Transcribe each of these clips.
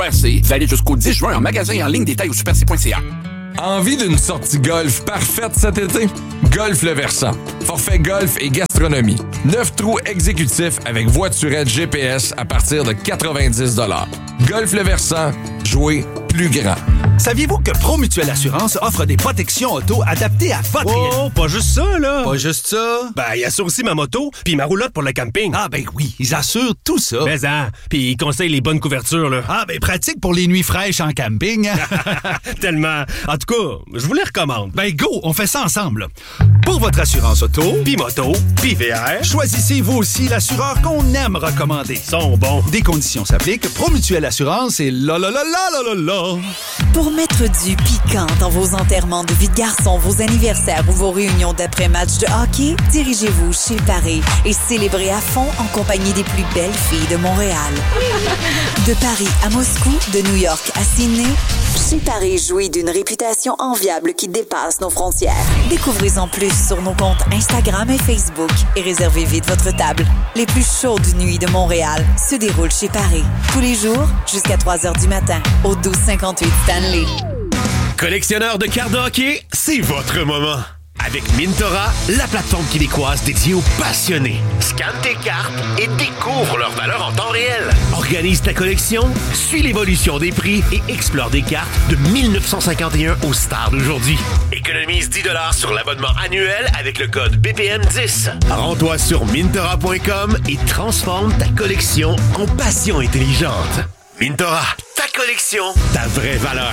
Super C. Valide jusqu'au 10 juin en magasin et en ligne. Détails au superc.ca. Envie d'une sortie golf parfaite cet été? Golf Le Versant. Forfait golf et gastronomie. 9 trous exécutifs avec voiturette GPS à partir de 90 $. Golf Le Versant. Jouer plus grand. Saviez-vous que Promutuelle Assurance offre des protections auto adaptées à votre... Oh, pas juste ça, là! Pas juste ça? Ben, il assure aussi ma moto puis ma roulotte pour le camping. Ah, ben oui, ils assurent tout ça. Mais puis ils conseillent les bonnes couvertures, là. Ah, ben pratique pour les nuits fraîches en camping. Tellement. En tout cas, je vous les recommande. Ben go, on fait ça ensemble. Pour votre assurance auto, Puis moto, puis VR, choisissez vous aussi l'assureur qu'on aime recommander. ils sont bons. Des conditions s'appliquent. Promutuelle Assurance et la. Pour mettre du piquant dans vos enterrements de vie de garçon, vos anniversaires ou vos réunions d'après-match de hockey, dirigez-vous chez Paris et célébrez à fond en compagnie des plus belles filles de Montréal. De Paris à Moscou, de New York à Sydney, chez Paris jouit d'une réputation enviable qui dépasse nos frontières. Découvrez-en plus sur nos comptes Instagram et Facebook et réservez vite votre table. Les plus chaudes nuits de Montréal se déroulent chez Paris. Tous les jours, jusqu'à 3h du matin, au 1258 Stanley. Collectionneur de cartes de hockey, c'est votre moment. Avec Mintora, la plateforme québécoise dédiée aux passionnés. Scanne tes cartes et découvre leur valeur en temps réel. Organise ta collection, suis l'évolution des prix et explore des cartes de 1951 aux stars d'aujourd'hui. Économise 10 $ sur l'abonnement annuel avec le code BPM10. Rends-toi sur Mintora.com et transforme ta collection en passion intelligente. Mintora, ta collection, ta vraie valeur.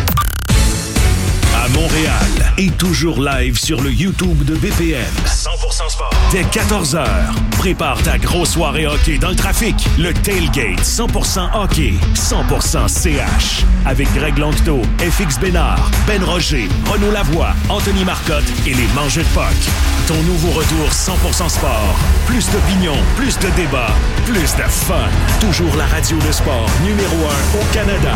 À Montréal et toujours live sur le YouTube de BPM. 100% sport. Dès 14h, prépare ta grosse soirée hockey dans le trafic. Le Tailgate 100% hockey, 100% CH. Avec Greg Longto, FX Bénard, Ben Roger, Renaud Lavoie, Anthony Marcotte et les Mangeux de Puck. Ton nouveau retour 100% sport. Plus d'opinion, plus de débats, plus de fun. Toujours la radio de sport numéro 1 au Canada.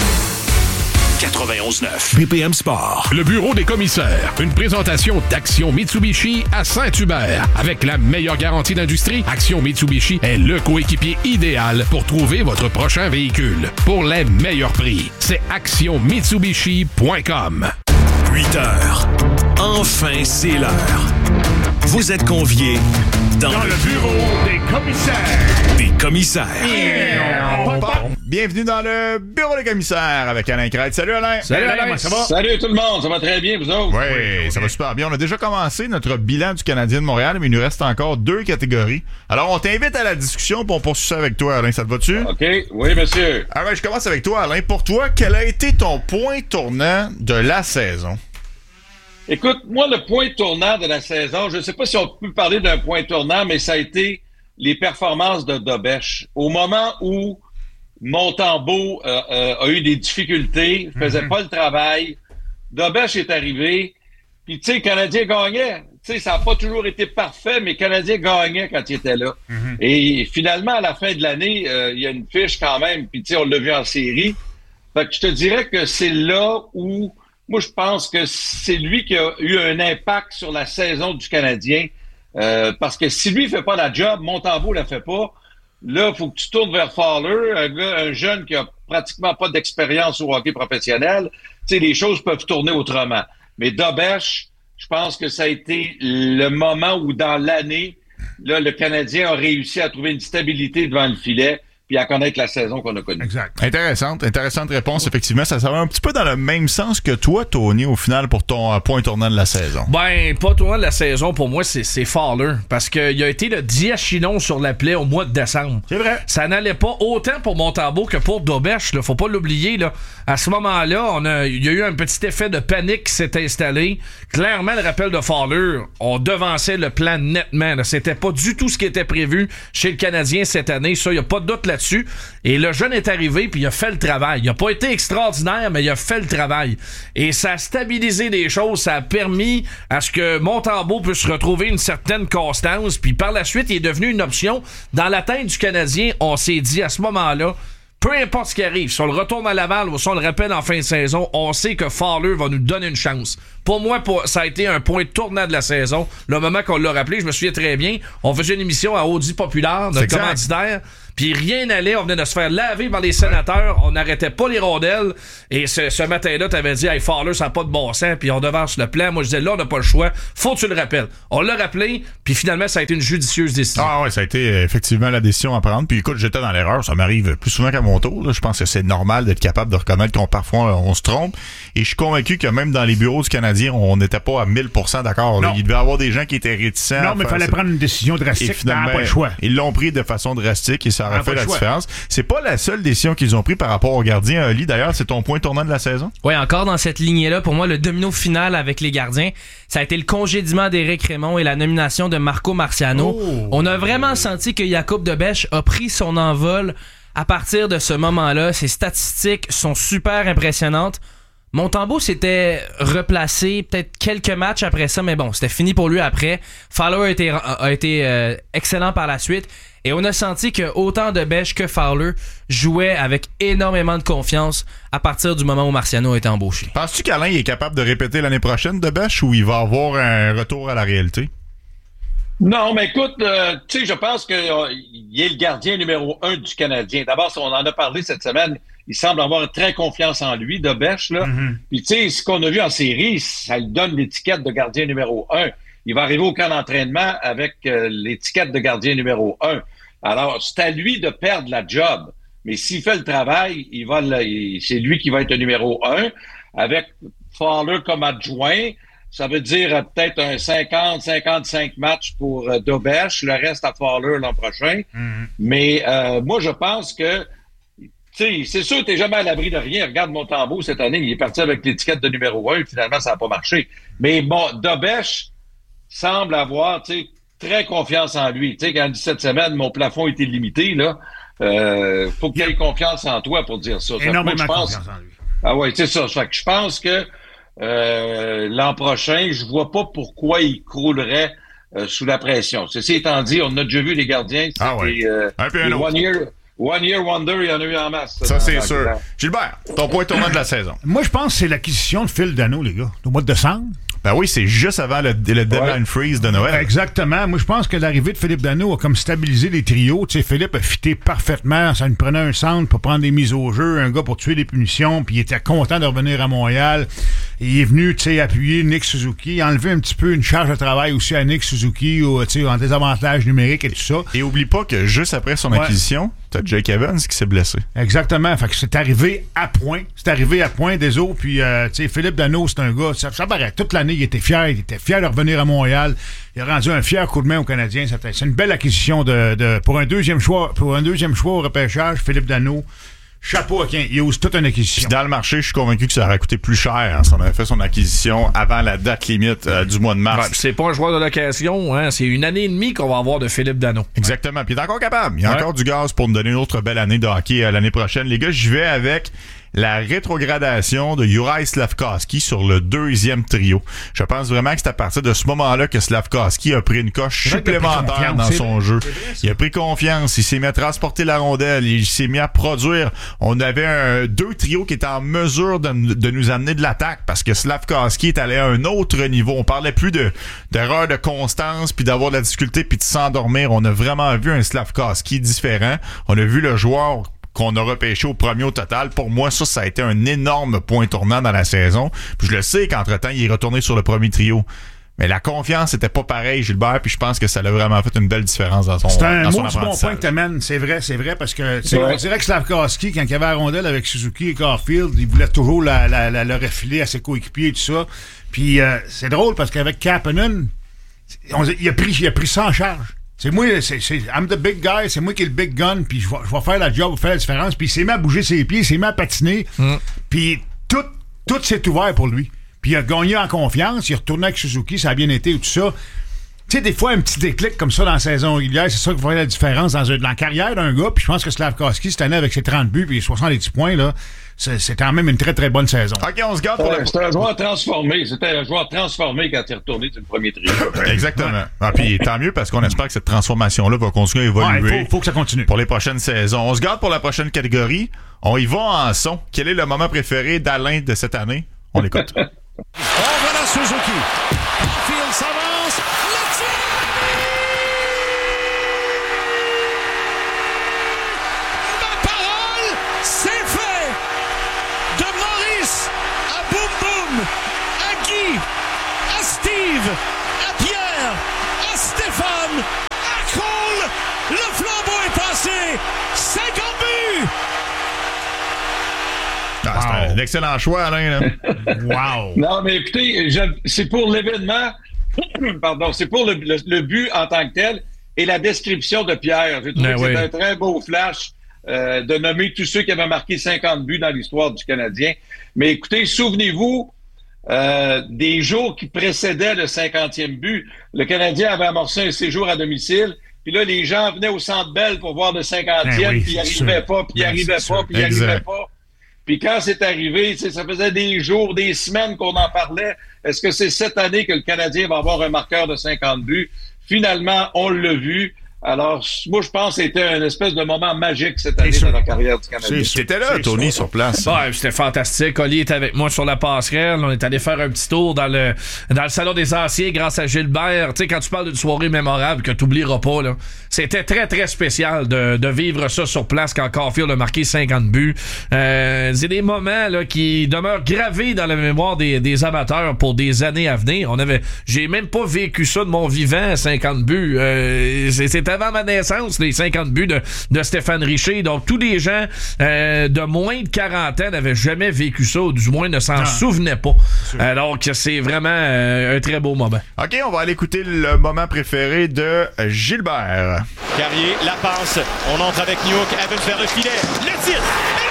91.9 BPM Sport. Le bureau des commissaires. Une présentation d'Action Mitsubishi à Saint-Hubert. Avec la meilleure garantie d'industrie, Action Mitsubishi est le coéquipier idéal pour trouver votre prochain véhicule. Pour les meilleurs prix, c'est actionmitsubishi.com. 8 heures. Enfin, c'est l'heure. Vous êtes conviés dans le bureau des commissaires. Des commissaires. Bienvenue dans le bureau des commissaires avec Alain Crête. Salut Alain! Salut Alain, comment ça va? Salut tout le monde, ça va très bien, vous autres? Oui, ça va super bien. On a déjà commencé notre bilan du Canadien de Montréal, mais il nous reste encore 2 catégories. Alors, on t'invite à la discussion pour on poursuit ça avec toi, Alain. Ça te va-tu? OK, oui, monsieur. Alors, je commence avec toi, Alain. Pour toi, quel a été ton point tournant de la saison? Écoute, moi, le point tournant de la saison, je ne sais pas si on peut parler d'un point tournant, mais ça a été les performances de Dobèche. Au moment où Montembeault a eu des difficultés, faisait pas le travail, Dobèche est arrivé, puis tu sais, le Canadien gagnait. Tu sais, ça n'a pas toujours été parfait, mais le Canadien gagnait quand il était là. Et finalement, à la fin de l'année, il y a une fiche quand même, puis tu sais, on l'a vu en série. Fait que je te dirais que c'est là où moi, je pense que c'est lui qui a eu un impact sur la saison du Canadien. Parce que si lui ne fait pas la job, Montembeault ne la fait pas. Là, il faut que tu tournes vers Fowler, un jeune qui a pratiquement pas d'expérience au hockey professionnel. Tu sais, les choses peuvent tourner autrement. Mais Dobèche, je pense que ça a été le moment où, dans l'année, là, le Canadien a réussi à trouver une stabilité devant le filet puis à connaître la saison qu'on a connue. Exact. Intéressante réponse, effectivement. Ça va un petit peu dans le même sens que toi, Tony, au final, pour ton point tournant de la saison. Ben, pas tournant de la saison, pour moi, c'est Fowler. Parce qu'il a été le diachinon sur la plaie au mois de décembre. C'est vrai. Ça n'allait pas autant pour Montembeault que pour Dobèche, là. Faut pas l'oublier, là. À ce moment-là, il y a eu un petit effet de panique qui s'est installé. Clairement, le rappel de Fowler, on devançait le plan nettement, là. C'était pas du tout ce qui était prévu chez le Canadien cette année. Ça, il n'y a pas de doute là-dessus. Et le jeune est arrivé puis il a fait le travail. Il a pas été extraordinaire, mais il a fait le travail. Et ça a stabilisé les choses. Ça a permis à ce que Montembeault puisse retrouver une certaine constance. Puis par la suite, il est devenu une option. Dans la tête du Canadien, on s'est dit à ce moment-là, peu importe ce qui arrive, si on le retourne à Laval ou si on le rappelle en fin de saison, on sait que Fowler va nous donner une chance. Pour moi, ça a été un point tournant de la saison. Le moment qu'on l'a rappelé, je me souviens très bien, on faisait une émission à Audi Populaire, notre commanditaire, puis rien n'allait. On venait de se faire laver par les sénateurs. On n'arrêtait pas les rondelles. Et ce matin-là, t'avais dit, hey, Fowler, ça n'a pas de bon sens, puis on devance le plan. Moi, je disais, là, on n'a pas le choix. Faut que tu le rappelles. On l'a rappelé, puis finalement, ça a été une judicieuse décision. Ah ouais, ça a été effectivement la décision à prendre. Puis écoute, j'étais dans l'erreur. Ça m'arrive plus souvent qu'à mon tour. Là. Je pense que c'est normal d'être capable de reconnaître qu'on parfois on se trompe. Et je suis convaincu que même dans les bureaux du Canadien, on n'était pas à 1000% d'accord. Là. Il devait y avoir des gens qui étaient réticents. Non, mais il fallait prendre une décision drastique. Et finalement, pas le choix. Ils l'ont pris de façon drastique et ça aurait fait la différence. C'est pas la seule décision qu'ils ont pris par rapport au gardien. Ali, d'ailleurs, c'est ton point tournant de la saison? Oui, encore dans cette lignée-là, pour moi, le domino final avec les gardiens, ça a été le congédiement d'Éric Raymond et la nomination de Marco Marciano. Oh. On a vraiment senti que Jakub Dobeš a pris son envol à partir de ce moment-là. Ses statistiques sont super impressionnantes. Montembeault s'était replacé peut-être quelques matchs après ça, mais bon, c'était fini pour lui après. Fowler a été excellent par la suite. Et on a senti que autant Dobeš que Fowler jouaient avec énormément de confiance à partir du moment où Marciano a été embauché. Penses-tu qu'Alain est capable de répéter l'année prochaine Dobeš ou il va avoir un retour à la réalité? Non, mais écoute, tu sais, je pense qu'il est le gardien numéro 1 du Canadien. D'abord, on en a parlé cette semaine, il semble avoir très confiance en lui, Dobeš, là. Mm-hmm. Puis tu sais, ce qu'on a vu en série, ça lui donne l'étiquette de gardien numéro 1. Il va arriver au camp d'entraînement avec l'étiquette de gardien numéro 1. Alors, c'est à lui de perdre la job. Mais s'il fait le travail, c'est lui qui va être le numéro 1. Avec Fowler comme adjoint, ça veut dire peut-être un 50-55 matchs pour Dobeš, le reste à Fowler l'an prochain. Mm-hmm. Mais moi, je pense que, tu sais, c'est sûr que t'es jamais à l'abri de rien. Regarde Montembeault cette année, il est parti avec l'étiquette de numéro 1, finalement, ça n'a pas marché. Mais bon, Dobeš semble avoir, tu sais, très confiance en lui. Tu sais, quand il dit cette semaine, mon plafond était limité, là, faut que tu aies confiance en toi pour dire ça. Énormément confiance en lui. Ah ouais, c'est ça. Fait que je pense que l'an prochain, je vois pas pourquoi il croulerait sous la pression. Ceci étant dit, on a déjà vu les gardiens. One year wonder, il y en a eu en masse. Ça, c'est sûr. Gilbert, ton point tournant de la saison. Moi, je pense que c'est l'acquisition de Phil Danault, les gars, au mois de décembre. Ben oui, c'est juste avant le deadline freeze de Noël. Exactement. Moi, je pense que l'arrivée de Philippe Danault a comme stabilisé les trios. Tu sais, Philippe a fité parfaitement. Ça nous prenait un centre pour prendre des mises au jeu, un gars pour tuer des punitions, puis il était content de revenir à Montréal. Il est venu, tu sais, appuyer Nick Suzuki, enlever un petit peu une charge de travail aussi à Nick Suzuki, tu sais, en désavantage numérique et tout ça. Et oublie pas que juste après son acquisition, t'as Jake Evans qui s'est blessé. Exactement. Fait que c'est arrivé à point. C'est arrivé à point des autres. Puis, tu sais, Philippe Danault, c'est un gars, ça paraît, toute l'année, il était fier de revenir à Montréal. Il a rendu un fier coup de main aux Canadiens. C'est une belle acquisition pour un deuxième choix au repêchage, Philippe Danault. Chapeau à qui il ose toute une acquisition. Puis dans le marché, je suis convaincu que ça aurait coûté plus cher si on avait fait son acquisition avant la date limite du mois de mars. Ouais, c'est pas un joueur de l'occasion, hein, c'est une année et demie qu'on va avoir de Philippe Danault. Exactement. Puis il est encore capable. Il y a encore du gaz pour nous donner une autre belle année de hockey l'année prochaine. Les gars, je vais avec la rétrogradation de Juraj Slafkovský sur le deuxième trio. Je pense vraiment que c'est à partir de ce moment-là que Slafkovský a pris une coche supplémentaire dans son jeu. Il a pris confiance, il s'est mis à transporter la rondelle, il s'est mis à produire. On avait deux trios qui étaient en mesure de nous amener de l'attaque parce que Slafkovský est allé à un autre niveau. On parlait plus d'erreur de constance puis d'avoir de la difficulté puis de s'endormir. On a vraiment vu un Slafkovský différent. On a vu le joueur qu'on a repêché au premier au total. Pour moi, ça a été un énorme point tournant dans la saison. Puis je le sais qu'entre-temps, il est retourné sur le premier trio. Mais la confiance était pas pareille, Gilbert, puis je pense que ça l'a vraiment fait une belle différence dans son apprentissage. C'est un bon point que t'amènes, c'est vrai, parce que on dirait que Slafkovský, quand il y avait la rondelle avec Suzuki et Caulfield, il voulait toujours le refiler à ses coéquipiers et tout ça. Puis c'est drôle parce qu'avec Kapanen, il a pris ça en charge. C'est moi, I'm the big guy, c'est moi qui est le big gun, puis je vais faire la job, faire la différence. Puis il s'est mis à bouger ses pieds, il s'est mis à patiner, puis tout s'est ouvert pour lui. Puis il a gagné en confiance, il est retourné avec Suzuki, ça a bien été, tout ça. Tu sais, des fois, un petit déclic comme ça dans la saison régulière, c'est ça qui va faire la différence dans la carrière d'un gars. Puis je pense que Slafkovský, cette année, avec ses 30 buts et 70 points, là, c'est quand même une très, très bonne saison. OK, on se garde pour C'était un joueur transformé. C'était un joueur transformé quand il est retourné du premier trio. Exactement. Ah, puis tant mieux parce qu'on espère que cette transformation-là va continuer à évoluer. Ouais, faut que ça continue. Pour les prochaines saisons. On se garde pour la prochaine catégorie. On y va en son. Quel est le moment préféré d'Alain de cette année? On l'écoute. Voilà Suzuki. Caulfield s'avance. Le tir! Steve, à Pierre, à Stéphane, à Cole. Le flambeau est passé. 50 buts. Ah, c'est un excellent choix, Alain. Là. Wow. Non, mais écoutez, c'est pour l'événement. Pardon, c'est pour le but en tant que tel et la description de Pierre. J'ai trouvé que c'était un très beau flash de nommer tous ceux qui avaient marqué 50 buts dans l'histoire du Canadien. Mais écoutez, souvenez-vous des jours qui précédaient le 50e but. Le Canadien avait amorcé un séjour à domicile. Puis là, les gens venaient au Centre Bell pour voir le 50e, puis ils n'arrivaient pas, puis ils n'arrivaient pas, puis ils n'arrivaient pas. Puis quand c'est arrivé, ça faisait des jours, des semaines qu'on en parlait. Est-ce que c'est cette année que le Canadien va avoir un marqueur de 50 buts? Finalement, on l'a vu. Alors, moi, je pense que c'était un espèce de moment magique cette année dans la carrière du Canadien. C'était là, Tony, sur place. Ouais, c'était fantastique. Oli était avec moi sur la passerelle. On est allé faire un petit tour dans le salon des anciens grâce à Gilbert. Tu sais, quand tu parles d'une soirée mémorable que tu n'oublieras pas, là, c'était très, très spécial de vivre ça sur place quand Caulfield a marqué 50 buts. C'est des moments là, qui demeurent gravés dans la mémoire des amateurs pour des années à venir. J'ai même pas vécu ça de mon vivant, 50 buts. C'était avant ma naissance, les 50 buts de Stéphane Richer. Donc, tous les gens de moins de 40 ans n'avaient jamais vécu ça, ou du moins ne s'en souvenaient pas. Alors que c'est vraiment un très beau moment. OK, on va aller écouter le moment préféré de Gilbert. Carrier, la passe. On entre avec Newhook, Evans vers le filet. Le tir!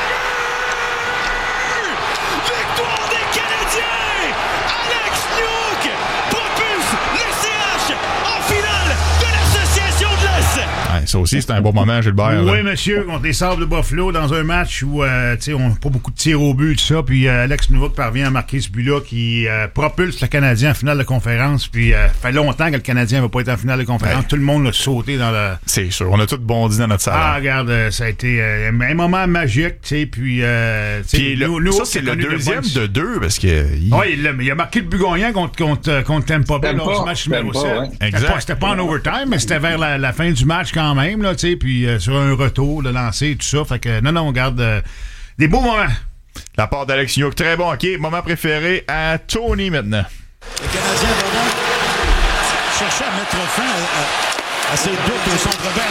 Victoire des Canadiens! Alex Newhook propulse le CH en finale de l'Association de l'Est! Ouais, ça aussi, c'est un bon moment, Gilbert. Oui, là. monsieur, contre les Sabres de Buffalo, dans un match où on n'a pas beaucoup de tirs au but, tout ça, puis Alex Newhook parvient à marquer ce but-là qui propulse le Canadien en finale de conférence, puis ça fait longtemps que le Canadien ne va pas être en finale de conférence. Ouais. Tout le monde l'a sauté dans le... C'est sûr, on a tous bondi dans notre salon. Ah, regarde, ça a été un moment magique, tu sais, puis... ça, c'est le deuxième de deux, parce que... Oui, il a marqué le but gagnant contre Tampa Bay dans ce match numéro 7. Ouais. Exact. C'était pas en overtime, mais c'était vers la fin du match quand même, là, tu sais, puis sur un retour, le lancer, tout ça. Fait que, non, on garde des beaux moments. La part d'Alex Newhook, très bon. OK, moment préféré à Tony maintenant. Le Canadien va donc chercher à mettre fin à ses doutes au Centre Bell.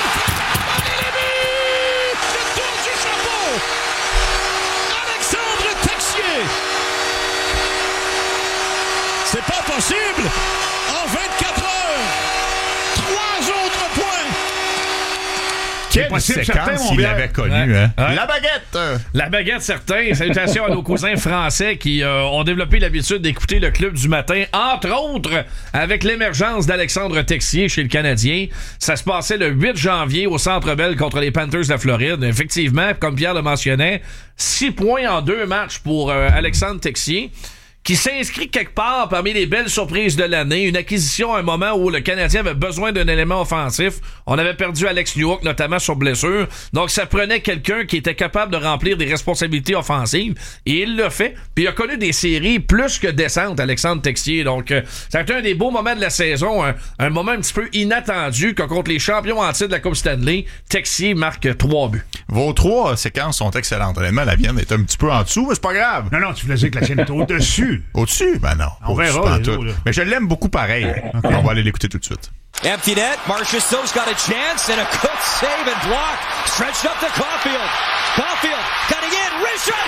Le tour du chapeau! Alexandre Texier! C'est pas possible! En 24 heures! 3 autres points! Quelle séquence il avait connue, ouais. Hein? Ouais. La baguette! La baguette, certain. Salutations à nos cousins français qui ont développé l'habitude d'écouter le club du matin, entre autres avec l'émergence d'Alexandre Texier chez le Canadien. Ça se passait le 8 janvier au Centre Bell contre les Panthers de la Floride. Effectivement, comme Pierre le mentionnait, 6 points en 2 matchs pour Alexandre Texier, qui s'inscrit quelque part parmi les belles surprises de l'année. Une acquisition à un moment où le Canadien avait besoin d'un élément offensif. On avait perdu Alex Newhook, notamment sur blessure. Donc, ça prenait quelqu'un qui était capable de remplir des responsabilités offensives. Et il l'a fait. Puis, il a connu des séries plus que décentes, Alexandre Texier. Donc, ça a été un des beaux moments de la saison. Un moment un petit peu inattendu que contre les champions en titre de la Coupe Stanley, Texier marque 3 buts. Vos 3 séquences sont excellentes. Honnêtement, la mienne est un petit peu en dessous, mais c'est pas grave. Non, tu voulais dire que la sienne est au-dessus. Au-dessus? Ben non. On verra. Mais je l'aime beaucoup pareil. Okay. On va aller l'écouter tout de suite. Empty net. Marchessault's got a chance and a good save and block. Stretched up to Caulfield. Caulfield cutting in. Wrist shot.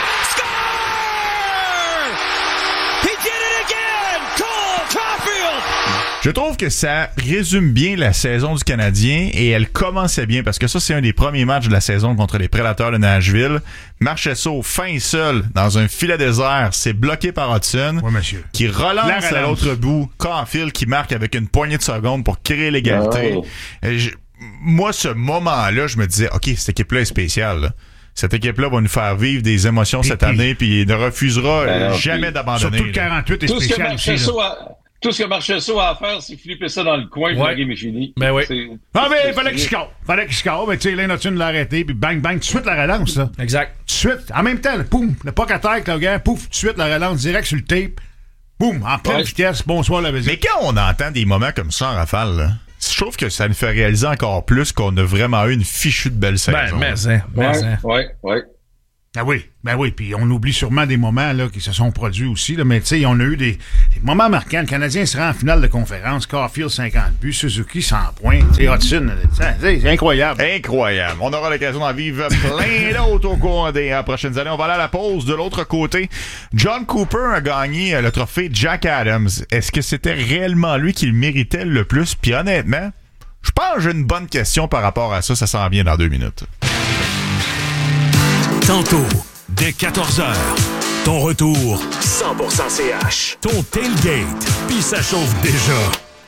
Score! He did it again! Cole Caulfield! Je trouve que ça résume bien la saison du Canadien et elle commençait bien parce que ça, c'est un des premiers matchs de la saison contre les Prédateurs de Nashville. Marchessault fin seul dans un filet désert, c'est bloqué par Hudson, qui relance à l'autre bout. Caulfield qui marque avec une poignée de secondes pour créer l'égalité. Moi, ce moment-là, je me disais, OK, cette équipe-là est spéciale, là. Cette équipe-là va nous faire vivre des émotions cette année puis il ne refusera jamais d'abandonner. Surtout le 48 est spécial aussi. Tout ce que Marchessault a à faire, c'est flipper ça dans le coin et la game est finie. Ben oui. Ah, mais il fallait qu'il score. Mais tu sais, Lane Hudson l'a arrêté, puis bang, tout de suite la relance, là. Exact. Tout de suite. En même temps, poum, le puck à terre, le gars, pouf, tout de suite la relance direct sur le tape. Boum, en pleine vitesse. Bonsoir, la visite. Mais quand on entend des moments comme ça en rafale, là, je trouve que ça nous fait réaliser encore plus qu'on a vraiment eu une fichue de belle saison. Ouais. Ben oui, puis on oublie sûrement des moments là, qui se sont produits aussi, là, mais tu sais, on a eu des moments marquants. Le Canadien se rend en finale de conférence, Caulfield 50 buts, Suzuki 100 points, Hudson, c'est incroyable. Incroyable. On aura l'occasion d'en vivre plein d'autres au cours des prochaines années. On va aller à la pause. De l'autre côté, John Cooper a gagné le trophée Jack Adams. Est-ce que c'était réellement lui qui le méritait le plus? Puis honnêtement, je pense que j'ai une bonne question par rapport à ça. Ça s'en vient dans 2 minutes. Tantôt, dès 14h, ton retour 100% CH. Ton tailgate, puis ça chauffe déjà.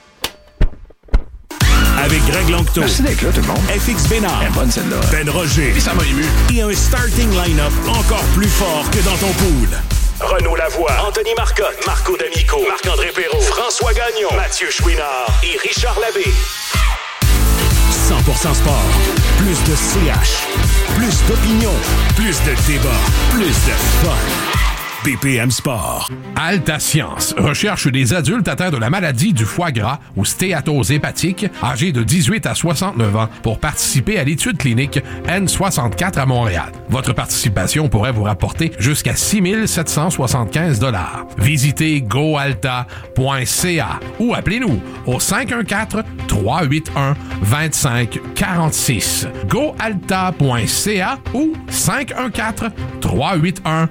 Avec Greg Longto. Merci d'être là, tout le monde. FX Bénard. Elle est bonne, celle-là. Ben Roger. Et ça m'a ému. Et un starting line-up encore plus fort que dans ton pool. Renaud Lavoie, Anthony Marcotte, Marco D'Amico, Marc-André Perrault, François Gagnon, Mathieu Chouinard et Richard Labbé. 100% sport. Plus de CH. Plus d'opinion. Plus de débat. Plus de fun. BPM Sport. Alta Science recherche des adultes atteints de la maladie du foie gras ou stéatose hépatique, âgés de 18 à 69 ans, pour participer à l'étude clinique N64 à Montréal. Votre participation pourrait vous rapporter jusqu'à 6 775 $. Visitez goalta.ca ou appelez-nous au 514-381-2546. goalta.ca ou 514-381-2546.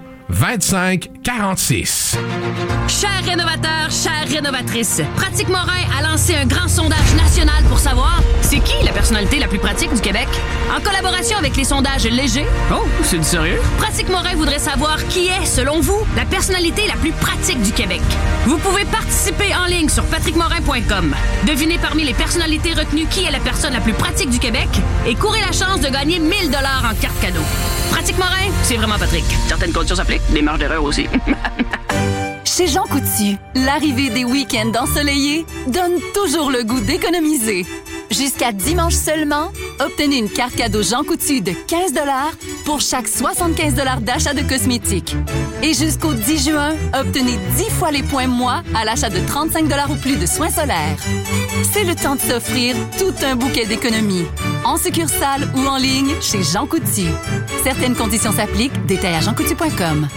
2546. Chers rénovateurs, chères rénovatrices, Pratique Morin a lancé un grand sondage national pour savoir c'est qui la personnalité la plus pratique du Québec. En collaboration avec les sondages légers. Oh, c'est du sérieux? Pratique Morin voudrait savoir qui est, selon vous, la personnalité la plus pratique du Québec. Vous pouvez participer en ligne sur patrickmorin.com. Devinez parmi les personnalités retenues qui est la personne la plus pratique du Québec et courez la chance de gagner 1 000 $ en carte cadeau. Pratique Morin, c'est vraiment Patrick. Certaines conditions s'appliquent, des marges d'erreur aussi. Chez Jean Coutu, l'arrivée des week-ends ensoleillés donne toujours le goût d'économiser. Jusqu'à dimanche seulement, obtenez une carte cadeau Jean Coutu de 15 $ pour chaque 75 $ d'achat de cosmétiques. Et jusqu'au 10 juin, obtenez 10 fois les points moi à l'achat de 35 $ ou plus de soins solaires. C'est le temps de s'offrir tout un bouquet d'économies. En succursale ou en ligne chez Jean Coutu. Certaines conditions s'appliquent. Détails à jeancoutu.com.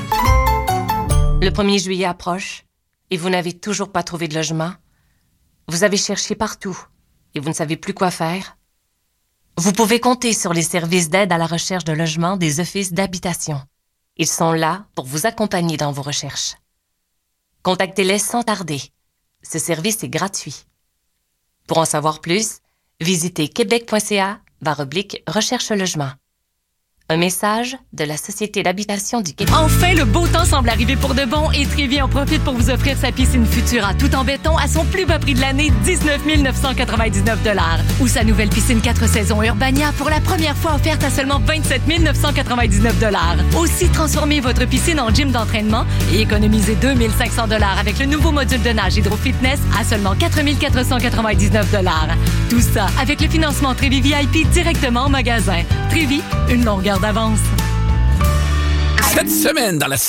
Le 1er juillet approche et vous n'avez toujours pas trouvé de logement. Vous avez cherché partout et vous ne savez plus quoi faire. Vous pouvez compter sur les services d'aide à la recherche de logement des offices d'habitation. Ils sont là pour vous accompagner dans vos recherches. Contactez-les sans tarder. Ce service est gratuit. Pour en savoir plus, visitez québec.ca/recherche logement. Un message de la Société d'habitation du Québec. Enfin, le beau temps semble arriver pour de bon et Trévi en profite pour vous offrir sa piscine Futura tout en béton à son plus bas prix de l'année, 19 999 $. Ou sa nouvelle piscine 4 saisons Urbania pour la première fois offerte à seulement 27 999 $. Aussi, transformez votre piscine en gym d'entraînement et économisez 2 500 $ avec le nouveau module de nage Hydro Fitness à seulement 4 499 $. Tout ça avec le financement Trévi VIP directement en magasin. Trévi, une longueur d'avance. Cette semaine, dans la